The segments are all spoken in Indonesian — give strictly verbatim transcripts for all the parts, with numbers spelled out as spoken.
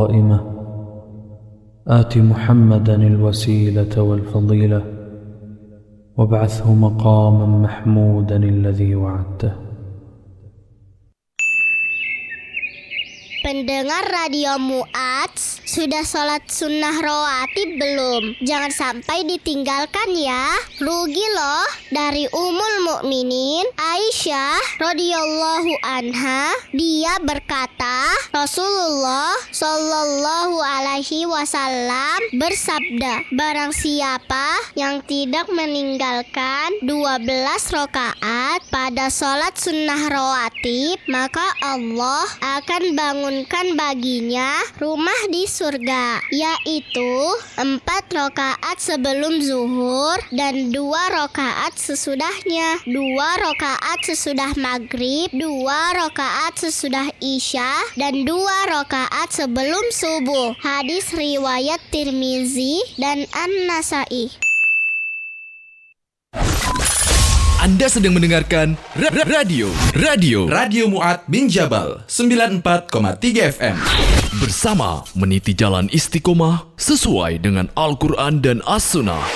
قائمة آت محمدا الوسيلة والفضيلة وابعثه مقاما محمودا الذي وعدته. Pendengar Radio Mu'adz, sudah sholat sunnah rawatib belum? Jangan sampai ditinggalkan ya. Rugi loh. Dari Ummul Mukminin Aisyah radhiyallahu anha, dia berkata, Rasulullah Shallallahu alaihi wasallam bersabda, barang siapa yang tidak meninggalkan dua belas rakaat pada sholat sunnah rawatib, maka Allah akan bangun kan baginya rumah di surga, yaitu empat rakaat sebelum zuhur dan dua rakaat sesudahnya, dua rakaat sesudah maghrib, dua rakaat sesudah isya, dan dua rakaat sebelum subuh. Hadis riwayat Tirmizi dan An-Nasai. Anda sedang mendengarkan ra- ra- radio Radio Radio Mu'adz bin Jabal sembilan puluh empat koma tiga F M. Bersama meniti jalan istiqomah sesuai dengan Al-Quran dan As-Sunnah.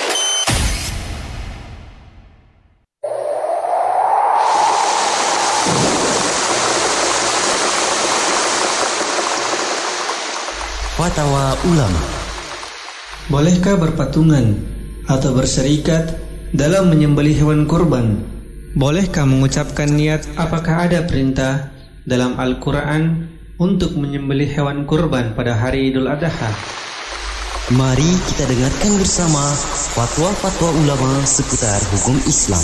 Fatwa ulama. Bolehkah berpatungan atau berserikat dalam menyembelih hewan kurban? Bolehkah mengucapkan niat? Apakah ada perintah dalam Al-Quran untuk menyembelih hewan kurban pada hari Idul Adha? Mari kita dengarkan bersama fatwa-fatwa ulama seputar hukum Islam.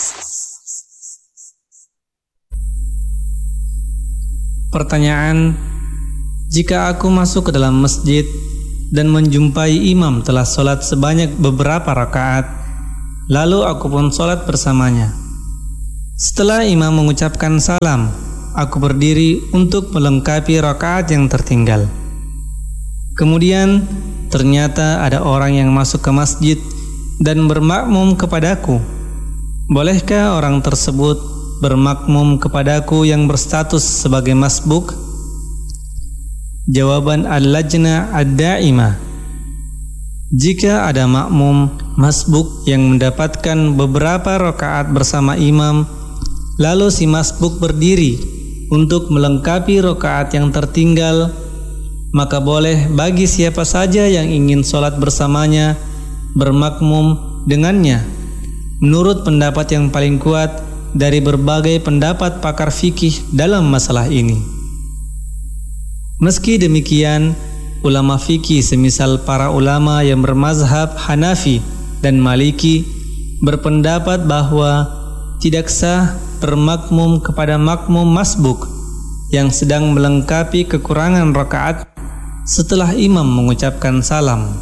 Pertanyaan: jika aku masuk ke dalam masjid dan menjumpai imam telah sholat sebanyak beberapa rakaat, lalu aku pun sholat bersamanya. Setelah imam mengucapkan salam, aku berdiri untuk melengkapi rakaat yang tertinggal. Kemudian ternyata ada orang yang masuk ke masjid dan bermakmum kepadaku. Bolehkah orang tersebut bermakmum kepadaku yang berstatus sebagai masbuk? Jawaban Al-Lajnah Ad-Daimah: jika ada makmum masbuk yang mendapatkan beberapa rakaat bersama imam, lalu si masbuk berdiri untuk melengkapi rakaat yang tertinggal, maka boleh bagi siapa saja yang ingin sholat bersamanya bermakmum dengannya, menurut pendapat yang paling kuat dari berbagai pendapat pakar fikih dalam masalah ini. Meski demikian, ulama fikih semisal para ulama yang bermazhab Hanafi dan Maliki berpendapat bahwa tidak sah bermakmum kepada makmum masbuk yang sedang melengkapi kekurangan rakaat setelah imam mengucapkan salam.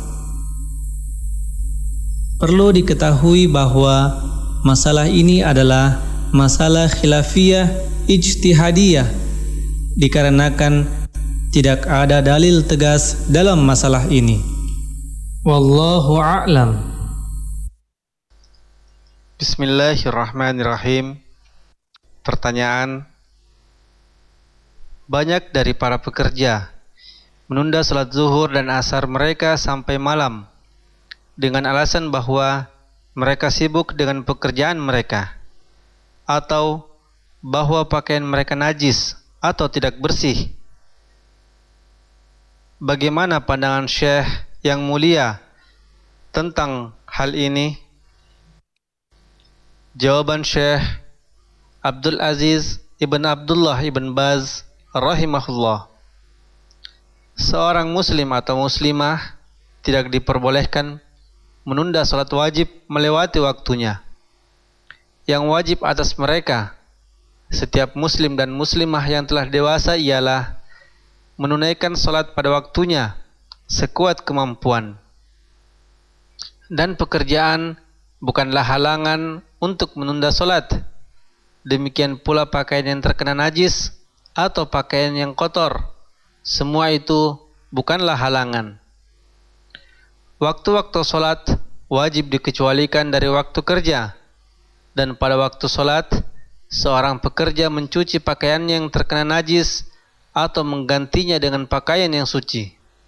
Perlu diketahui bahwa masalah ini adalah masalah khilafiyah ijtihadiyah, dikarenakan tidak ada dalil tegas dalam masalah ini. Wallahu a'lam. Bismillahirrahmanirrahim. Pertanyaan: banyak dari para pekerja menunda salat zuhur dan asar mereka sampai malam dengan alasan bahwa mereka sibuk dengan pekerjaan mereka, atau bahwa pakaian mereka najis atau tidak bersih. Bagaimana pandangan Syekh yang mulia tentang hal ini? Jawaban Syekh Abdul Aziz Ibn Abdullah Ibn Baz rahimahullah: seorang muslim atau muslimah tidak diperbolehkan menunda salat wajib melewati waktunya. Yang wajib atas mereka, setiap muslim dan muslimah yang telah dewasa, ialah menunaikan salat pada waktunya sekuat kemampuan. Dan pekerjaan bukanlah halangan untuk menunda salat. Demikian pula pakaian yang terkena najis atau pakaian yang kotor, semua itu bukanlah halangan. Waktu-waktu salat wajib dikecualikan dari waktu kerja, dan pada waktu salat seorang pekerja mencuci pakaiannya yang terkena najis atau menggantinya dengan pakaian yang suci.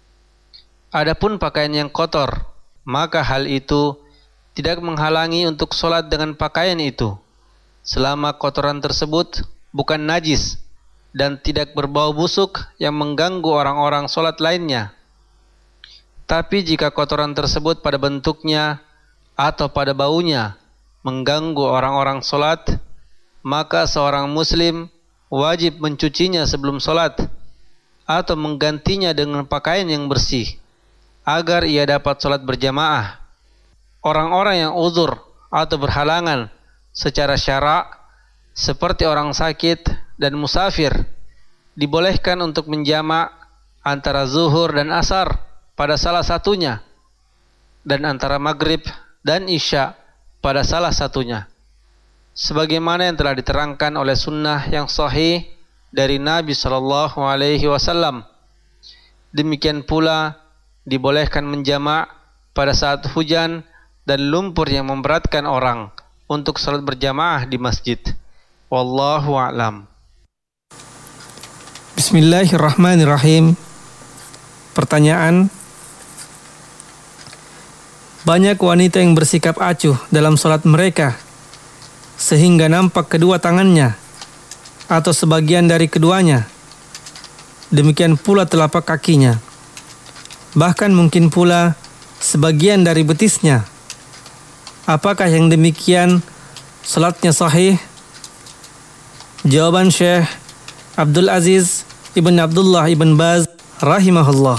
Adapun pakaian yang kotor, maka hal itu tidak menghalangi untuk sholat dengan pakaian itu, selama kotoran tersebut bukan najis dan tidak berbau busuk yang mengganggu orang-orang sholat lainnya. Tapi jika kotoran tersebut pada bentuknya atau pada baunya mengganggu orang-orang sholat, maka seorang muslim wajib mencucinya sebelum sholat atau menggantinya dengan pakaian yang bersih agar ia dapat sholat berjamaah. Orang-orang yang uzur atau berhalangan secara syara' seperti orang sakit dan musafir dibolehkan untuk menjamak antara zuhur dan asar pada salah satunya dan antara maghrib dan isya pada salah satunya, sebagaimana yang telah diterangkan oleh sunnah yang sahih dari Nabi sallallahu alaihi wasallam. Demikian pula dibolehkan menjamak pada saat hujan dan lumpur yang memberatkan orang untuk salat berjamaah di masjid. Wallahu a'lam. Bismillahirrahmanirrahim. Pertanyaan: banyak wanita yang bersikap acuh dalam sholat mereka sehingga nampak kedua tangannya atau sebagian dari keduanya. Demikian pula telapak kakinya. Bahkan mungkin pula sebagian dari betisnya. Apakah yang demikian sholatnya sahih? Jawaban Syekh Abdul Aziz Ibn Abdullah Ibn Baz rahimahullah.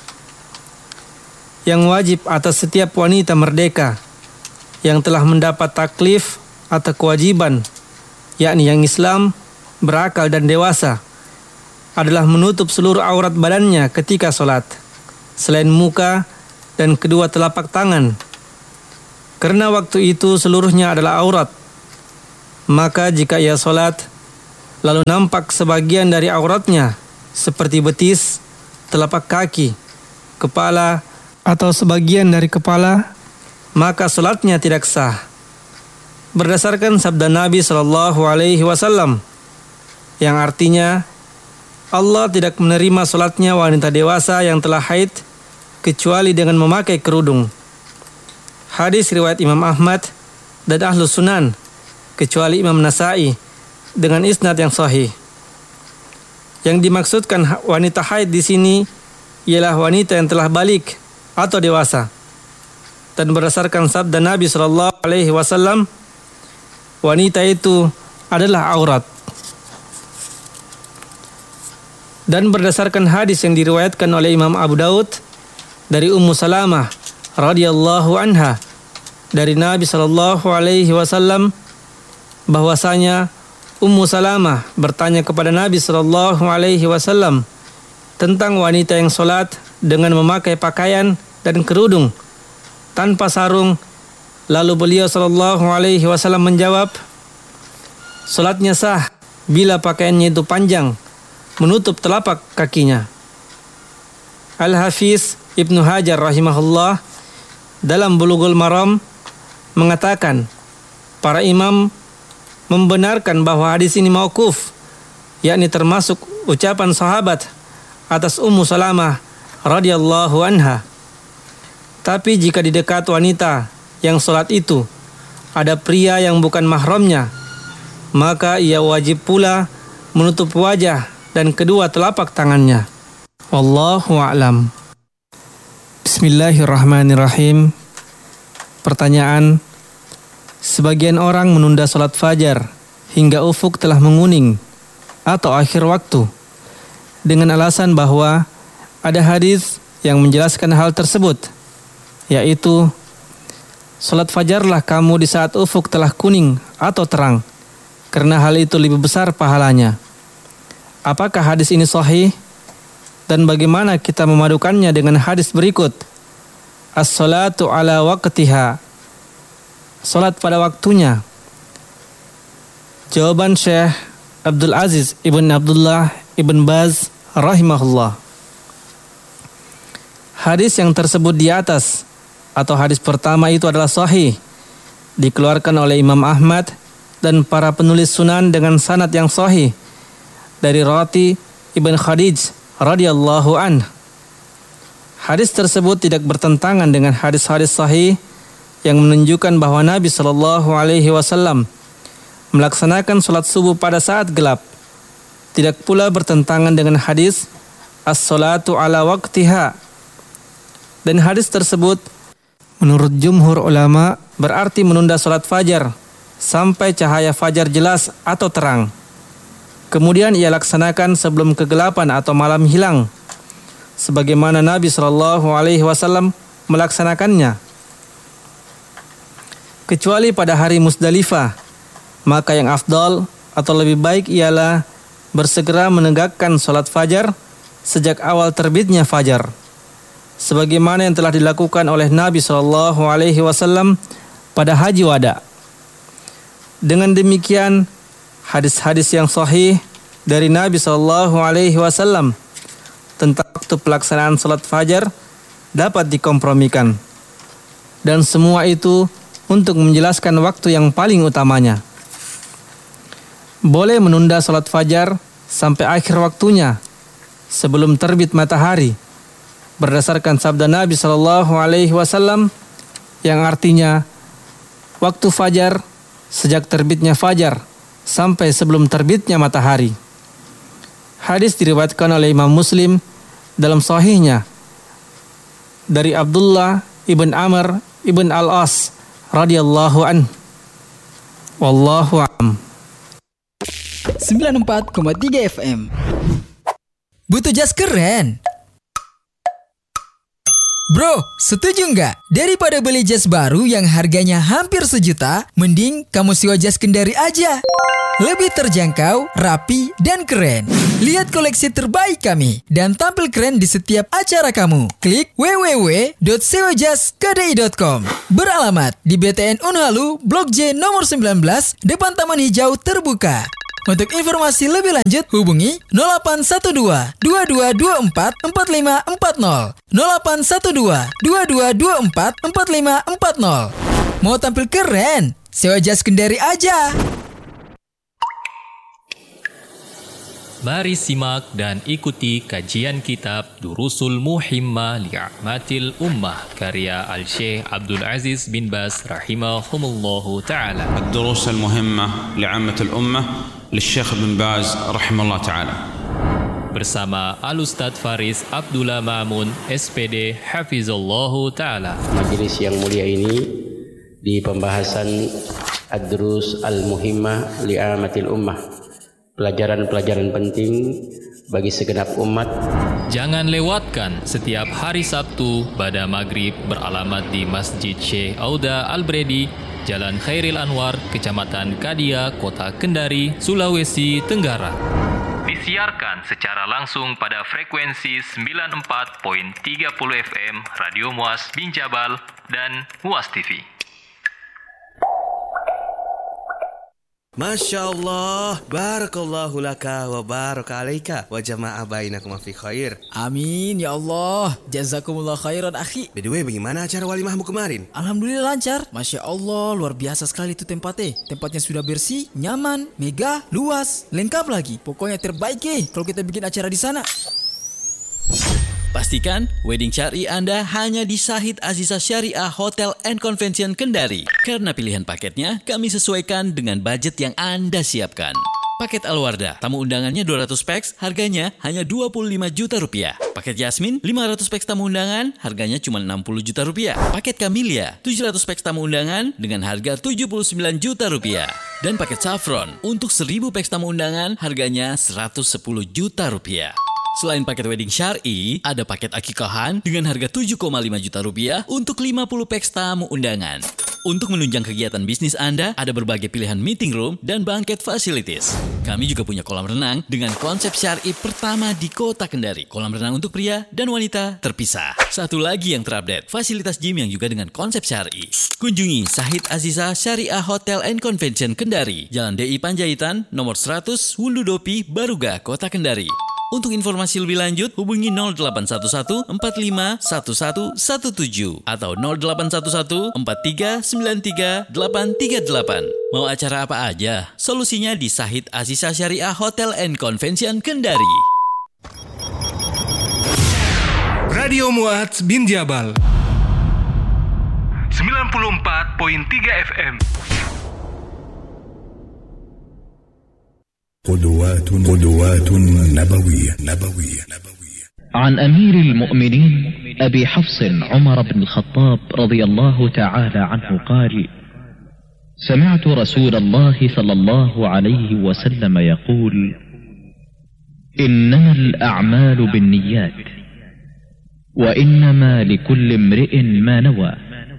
Yang wajib atas setiap wanita merdeka yang telah mendapat taklif atau kewajiban, yakni yang Islam, berakal dan dewasa, adalah menutup seluruh aurat badannya ketika sholat, selain muka dan kedua telapak tangan. Karena waktu itu seluruhnya adalah aurat. Maka jika ia sholat lalu nampak sebagian dari auratnya seperti betis, telapak kaki, kepala, atau sebagian dari kepala, maka salatnya tidak sah. Berdasarkan sabda Nabi sallallahu alaihi wasallam yang artinya Allah tidak menerima salatnya wanita dewasa yang telah haid kecuali dengan memakai kerudung. Hadis riwayat Imam Ahmad dan Ahlus Sunan kecuali Imam Nasa'i dengan isnad yang sahih. Yang dimaksudkan wanita haid di sini ialah wanita yang telah balik atau dewasa. Dan berdasarkan sabda Nabi sallallahu alaihi wasallam, wanita itu adalah aurat. Dan berdasarkan hadis yang diriwayatkan oleh Imam Abu Daud dari Ummu Salamah radhiyallahu anha dari Nabi sallallahu alaihi wasallam bahwasanya Ummu Salamah bertanya kepada Nabi sallallahu alaihi wasallam tentang wanita yang salat dengan memakai pakaian dan kerudung tanpa sarung. Lalu beliau sallallahu alaihi wasallam menjawab, salatnya sah bila pakaiannya itu panjang menutup telapak kakinya. Al-Hafiz Ibnu Hajar rahimahullah dalam Bulughul Maram mengatakan para imam membenarkan bahwa hadis ini mauquf, yakni termasuk ucapan sahabat atas Ummu Salamah radhiyallahu anha. Tapi jika di dekat wanita yang salat itu ada pria yang bukan mahramnya, maka ia wajib pula menutup wajah dan kedua telapak tangannya. Wallahu a'lam. Bismillahirrahmanirrahim. Pertanyaan: sebagian orang menunda salat fajar hingga ufuk telah menguning atau akhir waktu dengan alasan bahwa ada hadis yang menjelaskan hal tersebut, yaitu salat fajarlah kamu di saat ufuk telah kuning atau terang, karena hal itu lebih besar pahalanya. Apakah hadis ini sahih? Dan bagaimana kita memadukannya dengan hadis berikut? As-salatu ala waqtiha, salat pada waktunya. Jawaban Syekh Abdul Aziz Ibn Abdullah Ibn Baz rahimahullah. Hadis yang tersebut di atas atau hadis pertama itu adalah sahih, dikeluarkan oleh Imam Ahmad dan para penulis sunan dengan sanad yang sahih dari Rati Ibn Khadij radhiyallahu anhu. Hadis tersebut tidak bertentangan dengan hadis-hadis sahih yang menunjukkan bahwa Nabi Shallallahu Alaihi Wasallam melaksanakan sholat subuh pada saat gelap. Tidak pula bertentangan dengan hadis as-salatu ala waqtiha. Dan hadis tersebut menurut jumhur ulama berarti menunda sholat fajar sampai cahaya fajar jelas atau terang. Kemudian ia laksanakan sebelum kegelapan atau malam hilang, sebagaimana Nabi Shallallahu Alaihi Wasallam melaksanakannya. Kecuali pada hari Musdalifah, maka yang afdal atau lebih baik ialah bersegera menegakkan sholat fajar sejak awal terbitnya fajar, sebagaimana yang telah dilakukan oleh Nabi Shallallahu Alaihi Wasallam pada Haji Wada. Dengan demikian, hadis-hadis yang sahih dari Nabi Shallallahu Alaihi Wasallam tentang waktu pelaksanaan sholat fajar dapat dikompromikan, dan semua itu untuk menjelaskan waktu yang paling utamanya. Boleh menunda sholat fajar sampai akhir waktunya sebelum terbit matahari, berdasarkan sabda Nabi Shallallahu Alaihi Wasallam yang artinya waktu fajar sejak terbitnya fajar sampai sebelum terbitnya matahari. Hadis diriwayatkan oleh Imam Muslim dalam sahihnya dari Abdullah ibn Amr ibn Al-As radhiyallahu an. Wallahu a'lam. sembilan puluh empat koma tiga F M. Butuh jas keren? Bro, setuju nggak? Daripada beli jas baru yang harganya hampir sejuta, mending kamu sewa jas Kendari aja. Lebih terjangkau, rapi, dan keren. Lihat koleksi terbaik kami dan tampil keren di setiap acara kamu. Klik w w w dot sewa jas k d i dot com. Beralamat di B T N Unhalu, Blok J nomor sembilan belas, depan Taman Hijau Terbuka. Untuk informasi lebih lanjut, hubungi nol delapan satu dua, dua dua dua empat, empat lima empat nol, nol delapan satu dua, dua dua dua empat, empat lima empat nol. Mau tampil keren? Sewa jas Kendari aja. Mari simak dan ikuti kajian kitab Durusul Muhimmah Li'amatil Ummah karya Al-Syekh Abdul Aziz bin Baz rahimahumullahu ta'ala. الدروس المهمة لعامة الأمة للشيخ بن باز رحمه الله تعالى. Bersama Al-Ustadz Faris Abdullah Ma'mun S P D Hafizallahu ta'ala. Majelis yang mulia ini di pembahasan Ad-Durus Al-Muhimmah Li'amatil Ummah, pelajaran-pelajaran penting bagi segenap umat. Jangan lewatkan setiap hari Sabtu pada maghrib beralamat di Masjid Syekh Auda Al-Bredi, Jalan Khairil Anwar, Kecamatan Kadia, Kota Kendari, Sulawesi Tenggara. Disiarkan secara langsung pada frekuensi sembilan puluh empat koma tiga puluh F M Radio Muas Binjabal dan Muas T V. Masya Allah, barakallahu laka wa baraka alaika wa jama'a bainakum fi khair. Amin ya Allah, jazakumullah khairan akhi. By the way, bagaimana acara walimahmu kemarin? Alhamdulillah lancar. Masya Allah, luar biasa sekali itu tempatnya. Tempatnya sudah bersih, nyaman, megah, luas, lengkap lagi. Pokoknya terbaik eh kalau kita bikin acara di sana. Pastikan wedding syari Anda hanya di Syahid Azizah Syariah Hotel and Convention Kendari. Karena pilihan paketnya kami sesuaikan dengan budget yang Anda siapkan. Paket Al-Wardah, tamu undangannya dua ratus peks, harganya hanya dua puluh lima juta rupiah. Paket Yasmin, lima ratus peks tamu undangan, harganya cuma enam puluh juta rupiah. Paket Camellia, tujuh ratus peks tamu undangan dengan harga tujuh puluh sembilan juta rupiah. Dan paket Saffron, untuk seribu peks tamu undangan, harganya seratus sepuluh juta rupiah. Selain paket wedding syar'i, ada paket akikahan dengan harga tujuh koma lima juta rupiah untuk lima puluh peks tamu undangan. Untuk menunjang kegiatan bisnis Anda, ada berbagai pilihan meeting room dan banquet facilities. Kami juga punya kolam renang dengan konsep syar'i pertama di Kota Kendari. Kolam renang untuk pria dan wanita terpisah. Satu lagi yang terupdate, fasilitas gym yang juga dengan konsep syar'i. Kunjungi Syahid Azizah Syariah Hotel and Convention Kendari, Jalan D I Panjaitan, nomor seratus, Wundudopi, Baruga, Kota Kendari. Untuk informasi lebih lanjut, hubungi nol delapan satu satu empat lima satu satu satu tujuh atau nol delapan satu satu empat tiga sembilan tiga delapan tiga delapan. Mau acara apa aja? Solusinya di Syahid Azizah Syariah Hotel and Convention Kendari. Radio Mu'adz bin Jabal sembilan puluh empat koma tiga F M. قدوات قدوات نبوية نبوية عن أمير المؤمنين أبي حفص عمر بن الخطاب رضي الله تعالى عنه قال: سمعت رسول الله صلى الله عليه وسلم يقول: إنما الأعمال بالنيات وإنما لكل امرئ ما نوى،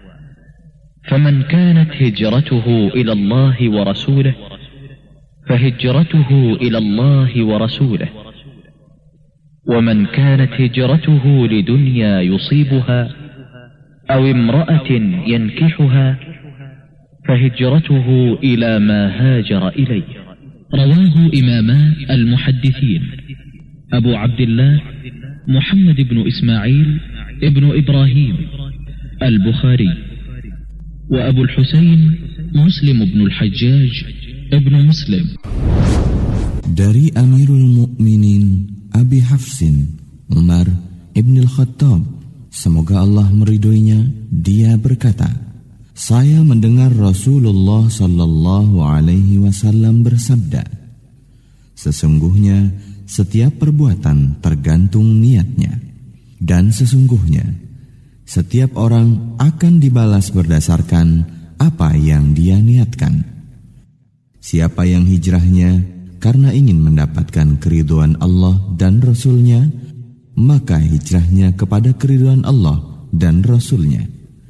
فمن كانت هجرته إلى الله ورسوله فهجرته إلى الله ورسوله، ومن كانت هجرته لدنيا يصيبها أو امرأة ينكحها فهجرته إلى ما هاجر إليه. رواه إماما المحدثين أبو عبد الله محمد بن إسماعيل ابن إبراهيم البخاري، وأبو الحسين مسلم بن الحجاج ابن مسلم. Dari Amirul Mukminin Abi Hafsin Umar ibn al-Khattab, semoga Allah meridhoinya, dia berkata, saya mendengar Rasulullah sallallahu alaihi wasallam bersabda, sesungguhnya setiap perbuatan tergantung niatnya, dan sesungguhnya setiap orang akan dibalas berdasarkan apa yang dia niatkan. Siapa yang hijrahnya karena ingin mendapatkan keridhaan Allah dan Rasul-Nya, maka hijrahnya kepada keridhaan Allah dan Rasul-Nya.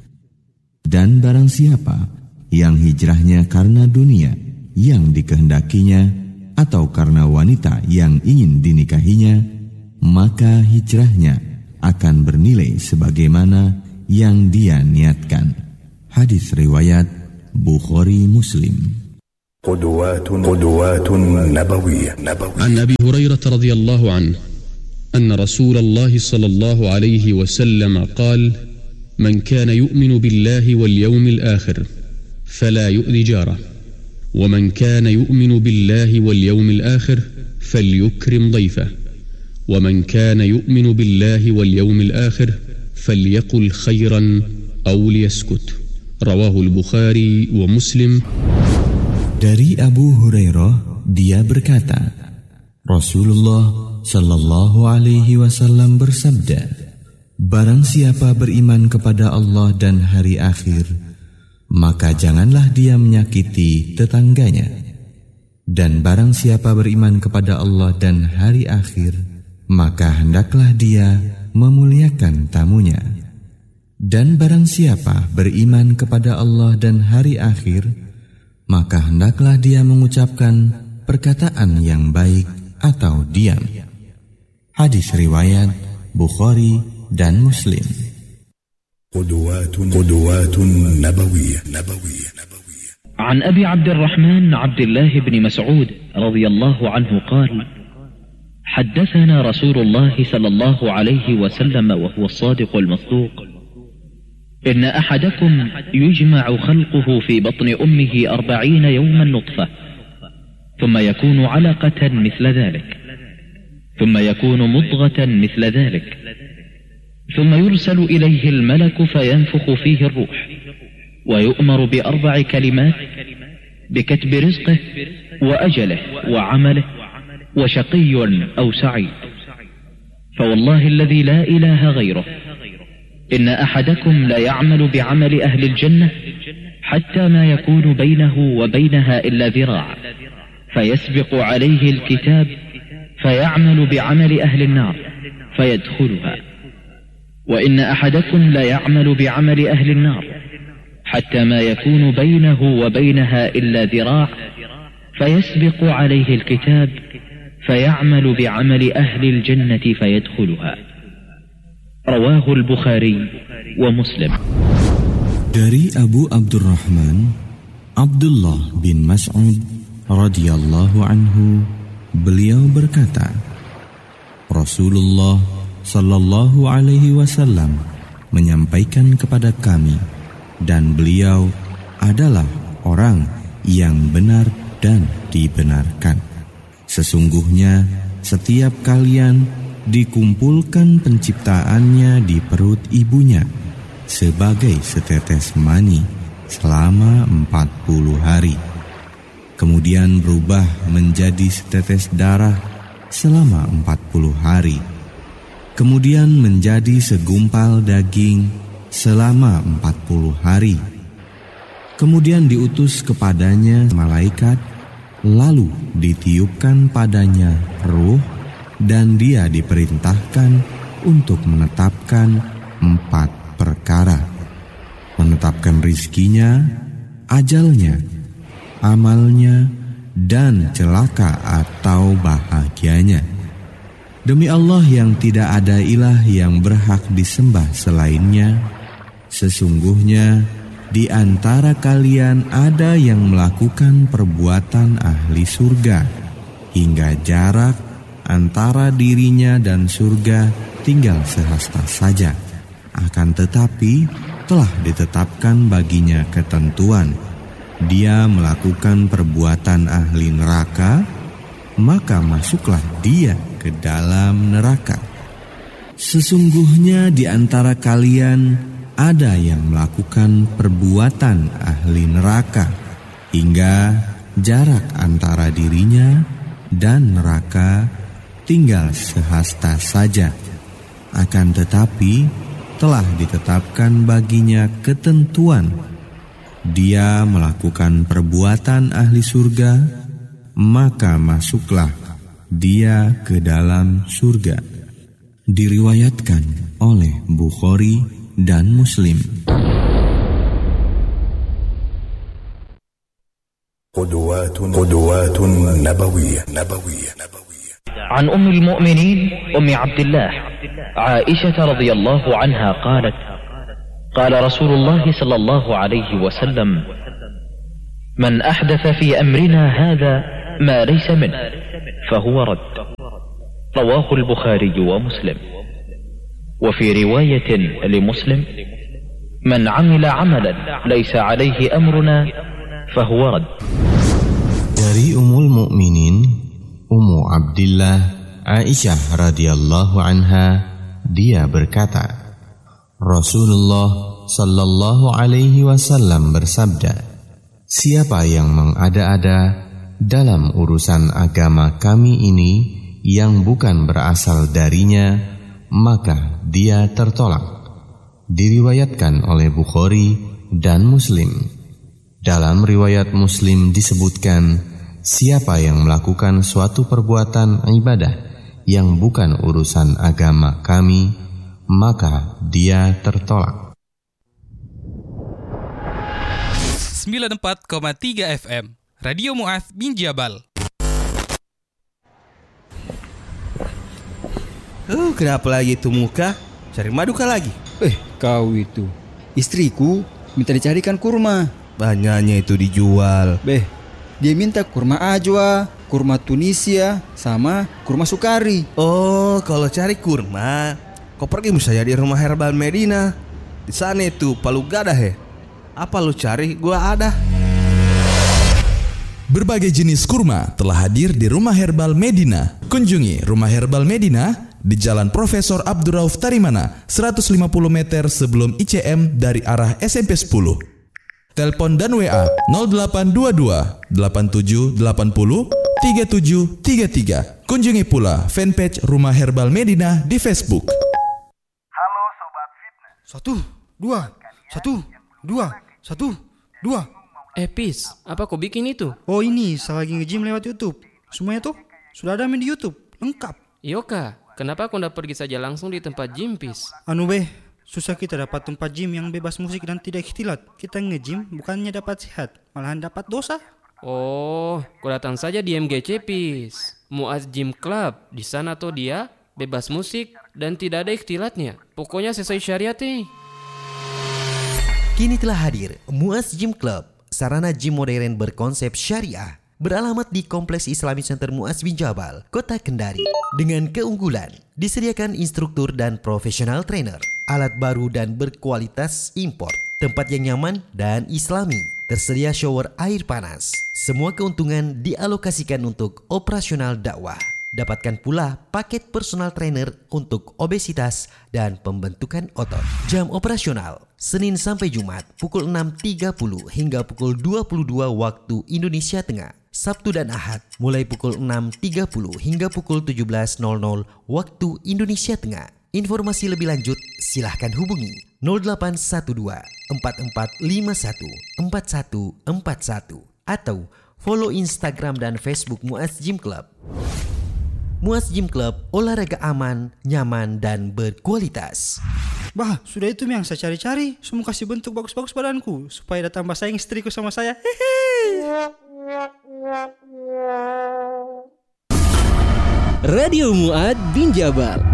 Dan barang siapa yang hijrahnya karena dunia yang dikehendakinya atau karena wanita yang ingin dinikahinya, maka hijrahnya akan bernilai sebagaimana yang dia niatkan. Hadis riwayat Bukhari Muslim. قدوات قدوات نبوية نبوية عن أبي هريرة رضي الله عنه أن رسول الله صلى الله عليه وسلم قال: من كان يؤمن بالله واليوم الآخر فلا يؤذي جاره، ومن كان يؤمن بالله واليوم الآخر فليكرم ضيفه، ومن كان يؤمن بالله واليوم الآخر فليقل خيرا أو ليسكت. رواه البخاري ومسلم. Dari Abu Hurairah, dia berkata, Rasulullah sallallahu alaihi wasallam bersabda, barang siapa beriman kepada Allah dan hari akhir, maka janganlah dia menyakiti tetangganya. Dan barang siapa beriman kepada Allah dan hari akhir, maka hendaklah dia memuliakan tamunya. Dan barang siapa beriman kepada Allah dan hari akhir, maka hendaklah dia mengucapkan perkataan yang baik atau diam. Hadis riwayat Bukhari dan Muslim. قدوات قدوات نبوية نبوية عن أبي عبد الرحمن عبد الله بن مسعود رضي الله عنه قال: حدثنا رسول الله صلى الله عليه وسلم وهو الصادق المصدوق: إن أحدكم يجمع خلقه في بطن أمه أربعين يوما نطفة، ثم يكون علقة مثل ذلك، ثم يكون مضغة مثل ذلك، ثم يرسل إليه الملك فينفخ فيه الروح، ويؤمر بأربع كلمات: بكتب رزقه وأجله وعمله وشقي أو سعيد. فوالله الذي لا إله غيره، إن أحدكم لا يعمل بعمل أهل الجنة حتى ما يكون بينه وبينها إلا ذراع، فيسبق عليه الكتاب فيعمل بعمل أهل النار فيدخلها، وإن أحدكم لا يعمل بعمل أهل النار حتى ما يكون بينه وبينها إلا ذراع، فيسبق عليه الكتاب فيعمل بعمل أهل الجنة فيدخلها. رواه البخاري ومسلم. Dari Abu Abdurrahman Abdullah bin Mas'ud radhiyallahu anhu, beliau berkata, Rasulullah sallallahu alaihi wasallam menyampaikan kepada kami, dan beliau adalah orang yang benar dan dibenarkan. Sesungguhnya setiap kalian dikumpulkan penciptaannya di perut ibunya sebagai setetes mani selama empat puluh hari. Kemudian berubah menjadi setetes darah selama empat puluh hari. Kemudian menjadi segumpal daging selama empat puluh hari. Kemudian diutus kepadanya malaikat, lalu ditiupkan padanya ruh, dan dia diperintahkan untuk menetapkan empat perkara. Menetapkan rizkinya, ajalnya, amalnya, dan celaka atau bahagianya. Demi Allah yang tidak ada ilah yang berhak disembah selainnya, sesungguhnya di antara kalian ada yang melakukan perbuatan ahli surga, hingga jarak antara dirinya dan surga tinggal sehasta saja. Akan tetapi telah ditetapkan baginya ketentuan. Dia melakukan perbuatan ahli neraka, maka masuklah dia ke dalam neraka. Sesungguhnya di antara kalian ada yang melakukan perbuatan ahli neraka, hingga jarak antara dirinya dan neraka tinggal sehasta saja. Akan tetapi telah ditetapkan baginya ketentuan. Dia melakukan perbuatan ahli surga, maka masuklah dia ke dalam surga. Diriwayatkan oleh Bukhari dan Muslim. قدوات قدوات نبوية نبوية نبوية عن أم المؤمنين أم عبد الله عائشة رضي الله عنها قالت قال رسول الله صلى الله عليه وسلم من أحدث في أمرنا هذا ما ليس منه فهو رد. رواه البخاري ومسلم. وفي رواية لمسلم من عمل عملا ليس عليه أمرنا فهو رد. Dari Ummul Mukminin Ummu Abdillah Aisyah radhiyallahu anha, dia berkata, Rasulullah sallallahu alaihi wasallam bersabda, siapa yang mengada-ada dalam urusan agama kami ini yang bukan berasal darinya, maka dia tertolak. Diriwayatkan oleh Bukhari dan Muslim. Dalam riwayat Muslim disebutkan, siapa yang melakukan suatu perbuatan ibadah yang bukan urusan agama kami, maka dia tertolak. sembilan puluh empat koma tiga F M Radio Mu'adz bin Jabal. Oh, kenapa lagi itu muka? Cari madu kah lagi? Eh, kau itu. Istriku minta dicarikan kurma. Banyaknya itu dijual. Beh, dia minta kurma ajwa, kurma Tunisia, sama kurma sukari. Oh, kalau cari kurma, kau pergi misalnya di rumah herbal Medina. Di sana itu palu gada he. Apa lu cari? Gua ada. Berbagai jenis kurma telah hadir di Rumah Herbal Medina. Kunjungi Rumah Herbal Medina di Jalan Profesor Abdurrauf Tarimana, seratus lima puluh meter sebelum I C M dari arah S M P sepuluh. Telepon dan W A nol delapan dua dua delapan tujuh delapan nol tiga tujuh tiga tiga. Kunjungi pula fanpage Rumah Herbal Medina di Facebook. Halo Sobat Fitness. Satu, dua, satu, dua, satu, dua. Eh Pis, apa kau bikin itu? Oh ini, saya lagi nge-gym lewat YouTube. Semuanya tuh sudah ada main di YouTube, lengkap. Yoka, kenapa kau ndak pergi saja langsung di tempat gym Pis? Anu beh, susah kita dapat tempat gym yang bebas musik dan tidak ikhtilat. Kita nge-gym bukannya dapat sehat, malahan dapat dosa. Oh, kau datang saja di M G C Pis, Mu'adz Gym Club. Di sana tuh dia bebas musik dan tidak ada ikhtilatnya. Pokoknya sesuai syariat nih. Kini telah hadir Mu'adz Gym Club, sarana gym modern berkonsep syariah, beralamat di Kompleks Islamic Center Mu'adz bin Jabal, Kota Kendari. Dengan keunggulan, disediakan instruktur dan profesional trainer, alat baru dan berkualitas import, tempat yang nyaman dan islami, tersedia shower air panas. Semua keuntungan dialokasikan untuk operasional dakwah. Dapatkan pula paket personal trainer untuk obesitas dan pembentukan otot. Jam operasional Senin sampai Jumat pukul enam tiga puluh hingga pukul dua puluh dua waktu Indonesia Tengah. Sabtu dan Ahad mulai pukul enam tiga puluh hingga pukul tujuh belas nol nol waktu Indonesia Tengah. Informasi lebih lanjut silahkan hubungi nol delapan satu dua empat empat lima satu empat satu empat satu atau follow Instagram dan Facebook Muaz Gym Club. Muaz Gym Club, olahraga aman, nyaman, dan berkualitas. Bah, sudah itu yang saya cari-cari. Semua kasih bentuk bagus-bagus badanku supaya datang tambah sayang istriku sama saya. Hehe. Radio Muad bin Jabal.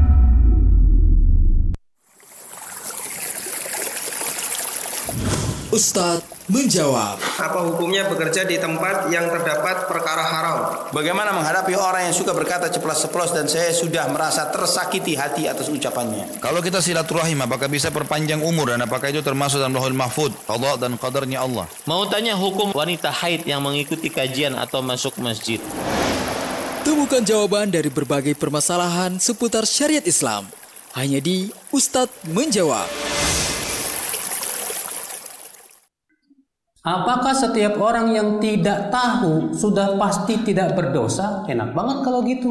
Ustadz menjawab. Apa hukumnya bekerja di tempat yang terdapat perkara haram? Bagaimana menghadapi orang yang suka berkata ceplas-ceplos dan saya sudah merasa tersakiti hati atas ucapannya? Kalau kita silaturahim, apakah bisa perpanjang umur dan apakah itu termasuk dalam Lauhul Mahfuz, qada dan qadarnya Allah? Mau tanya hukum wanita haid yang mengikuti kajian atau masuk masjid? Temukan jawaban dari berbagai permasalahan seputar syariat Islam hanya di Ustadz Menjawab. Apakah setiap orang yang tidak tahu sudah pasti tidak berdosa? Enak banget kalau gitu.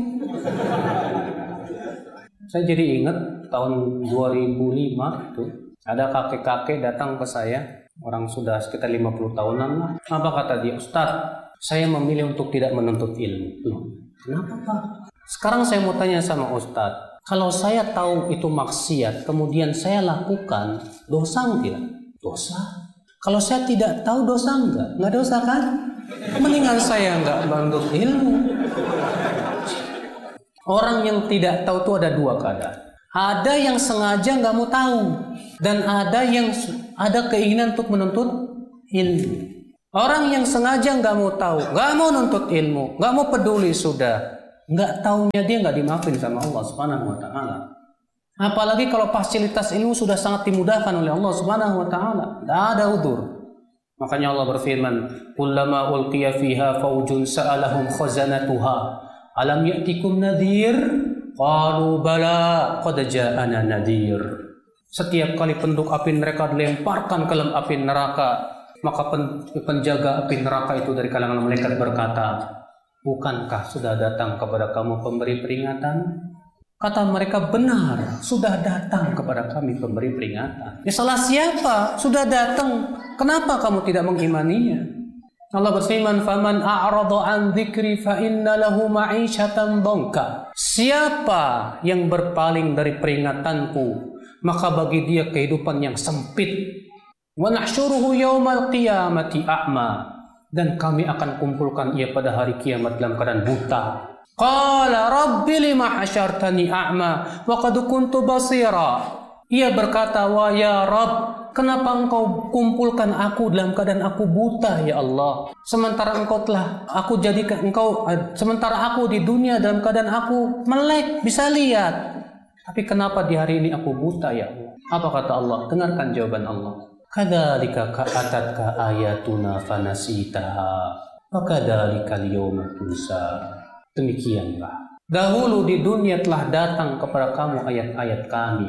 Saya jadi ingat tahun dua ribu lima itu ada kakek-kakek datang ke saya, orang sudah sekitar lima puluh tahunan lah. Apa kata dia? Ustadz, saya memilih untuk tidak menuntut ilmu. Loh, kenapa Pak? Sekarang saya mau tanya sama Ustadz, kalau saya tahu itu maksiat, kemudian saya lakukan, dosa enggak? Dosa. Kalau saya tidak tahu, dosa enggak? Enggak dosa kan? Mendingan saya enggak menuntut ilmu. Orang yang tidak tahu itu ada dua keadaan. Ada yang sengaja enggak mau tahu, dan ada yang ada keinginan untuk menuntut ilmu. Orang yang sengaja enggak mau tahu, enggak mau nuntut ilmu, enggak mau peduli sudah, enggak taunya dia enggak dimaafin sama Allah Subhanahu wa taala. Apalagi kalau fasilitas ilmu sudah sangat dimudahkan oleh Allah Subhanahu wa taala, tidak ada udzur. Makanya Allah berfirman, "Kullama ulqiya fiha faujun sa'alahum khazanatuha, alam ya'tikum nadhir?" Qalu bala qad ja'ana nadhir. Setiap kali penduduk api neraka dilemparkan ke dalam api neraka, maka penjaga api neraka itu dari kalangan malaikat berkata, "Bukankah sudah datang kepada kamu pemberi peringatan?" Kata mereka, benar, sudah datang kepada kami pemberi peringatan. Ya salah siapa? Sudah datang. Kenapa kamu tidak mengimaninya? Allah berfirman, "Faman a'rada an dzikri fa inna lahu ma'isyatan dhanka." Siapa yang berpaling dari peringatanku, maka bagi dia kehidupan yang sempit. Wa nahsyuruhu yaumal qiyamati a'ma. Dan kami akan kumpulkan ia pada hari kiamat dalam keadaan buta. Qala rabbi lima hasyartani a'ma wa qad kuntu basira. Ia berkata, "Wa ya Rabb, kenapa engkau kumpulkan aku dalam keadaan aku buta ya Allah? Sementara engkau telah aku jadikan engkau sementara aku di dunia dalam keadaan aku melek, bisa lihat. Tapi kenapa di hari ini aku buta ya Allah?" Apa kata Allah? Dengarkan jawaban Allah. Kadzalika ka'atatka ayatuna fanasitaha wa kadzalikal yawma tunsa. Demikianlah. Dahulu di dunia telah datang kepada kamu ayat-ayat kami,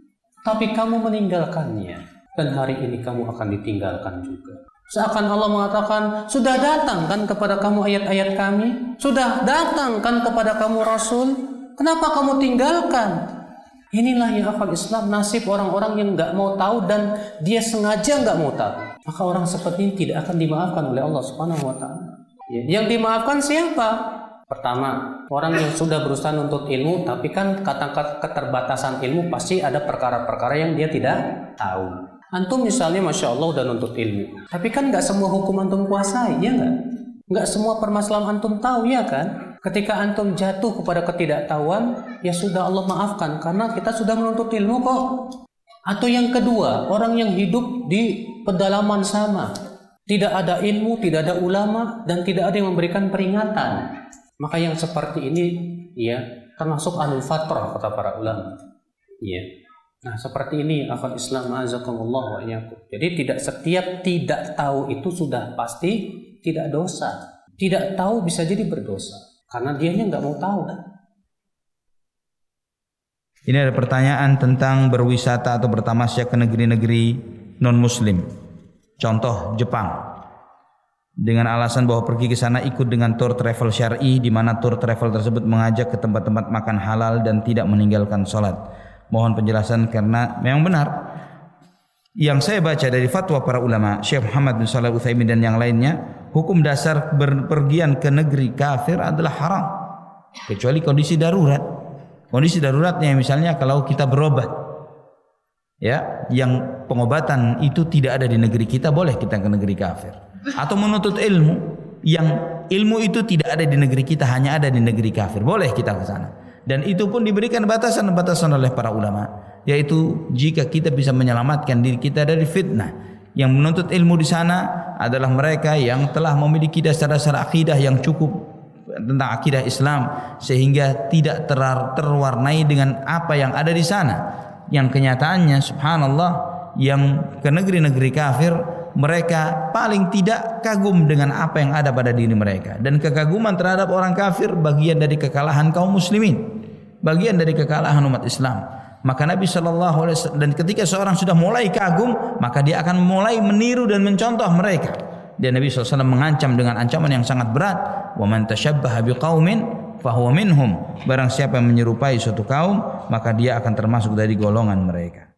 tapi kamu meninggalkannya, dan hari ini kamu akan ditinggalkan juga. Seakan Allah mengatakan, sudah datang kan kepada kamu ayat-ayat kami, sudah datang kan kepada kamu Rasul, kenapa kamu tinggalkan? Inilah yang akal Islam, nasib orang-orang yang nggak mau tahu dan dia sengaja nggak mau tahu. Maka orang seperti ini tidak akan dimaafkan oleh Allah Subhanahu Wa Taala. Yang dimaafkan siapa? Pertama, orang yang sudah berusaha nuntut ilmu, tapi kan kata-kata keterbatasan ilmu pasti ada perkara-perkara yang dia tidak tahu. Antum misalnya, masya Allah udah nuntut ilmu, tapi kan nggak semua hukum antum kuasai, ya nggak? Nggak semua permasalahan antum tahu, ya kan? Ketika antum jatuh kepada ketidaktahuan, ya sudah Allah maafkan karena kita sudah menuntut ilmu kok. Atau yang kedua, orang yang hidup di pedalaman sana, tidak ada ilmu, tidak ada ulama, dan tidak ada yang memberikan peringatan. Maka yang seperti ini, ya, termasuk ahlul fatrah kata para ulama. Ya. Nah, seperti ini akal Islam azakumullah wa iyyakum. Jadi tidak setiap tidak tahu itu sudah pasti tidak dosa. Tidak tahu bisa jadi berdosa. Karena dianya nggak mau tahu. Ini ada pertanyaan tentang berwisata atau bertamasya ke negeri-negeri non-muslim. Contoh Jepang. Dengan alasan bahwa pergi ke sana ikut dengan tour travel syar'i, di mana tour travel tersebut mengajak ke tempat-tempat makan halal dan tidak meninggalkan sholat. Mohon penjelasan karena memang benar. Yang saya baca dari fatwa para ulama, Syekh Muhammad bin Shalih Al-Utsaimin dan yang lainnya, hukum dasar berpergian ke negeri kafir adalah haram. Kecuali kondisi darurat. Kondisi daruratnya misalnya kalau kita berobat, ya, yang pengobatan itu tidak ada di negeri kita, boleh kita ke negeri kafir. Atau menuntut ilmu, yang ilmu itu tidak ada di negeri kita, hanya ada di negeri kafir, boleh kita ke sana. Dan itu pun diberikan batasan-batasan oleh para ulama, yaitu jika kita bisa menyelamatkan diri kita dari fitnah. Yang menuntut ilmu di sana adalah mereka yang telah memiliki dasar-dasar akidah yang cukup tentang akidah Islam, sehingga tidak ter- terwarnai dengan apa yang ada di sana. Yang kenyataannya subhanallah, yang ke negeri-negeri kafir, mereka paling tidak kagum dengan apa yang ada pada diri mereka, dan kekaguman terhadap orang kafir bagian dari kekalahan kaum muslimin, bagian dari kekalahan umat Islam. Maka Nabi shallallahu alaihi wasallam, dan ketika seorang sudah mulai kagum, maka dia akan mulai meniru dan mencontoh mereka. Dan Nabi shallallahu alaihi wasallam mengancam dengan ancaman yang sangat berat, wa man tashabbaha biqaumin fahuwa minhum. Barang siapa yang menyerupai suatu kaum, maka dia akan termasuk dari golongan mereka.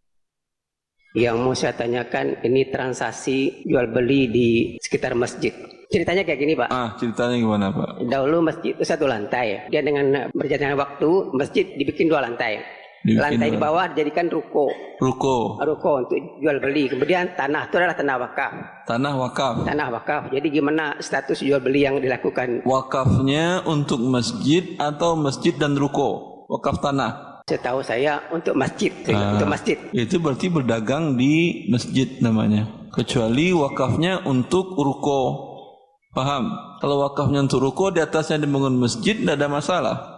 Yang mau saya tanyakan, ini transaksi jual beli di sekitar masjid. Ceritanya kayak gini, Pak. Ah, ceritanya gimana, Pak? Dahulu masjid itu satu lantai. Dia dengan berjalannya waktu, masjid dibikin dua lantai. Dibikin lantai dua. Di bawah dijadikan ruko. Ruko. Ruko untuk jual beli. Kemudian tanah itu adalah tanah wakaf. Tanah wakaf. Tanah wakaf. Jadi gimana status jual beli yang dilakukan? Wakafnya untuk masjid atau masjid dan ruko? Wakaf tanah. Setahu saya untuk masjid, Ah, untuk masjid. Itu berarti berdagang di masjid namanya. Kecuali wakafnya untuk ruko. Paham? Kalau wakafnya untuk ruko, di atasnya dibangun masjid, tidak ada masalah.